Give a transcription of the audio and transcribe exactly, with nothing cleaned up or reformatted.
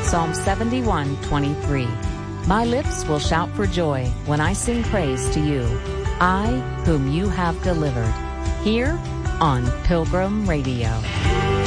Psalm seventy-one twenty-three. My lips will shout for joy when I sing praise to you, I whom you have delivered. Here on Pilgrim Radio.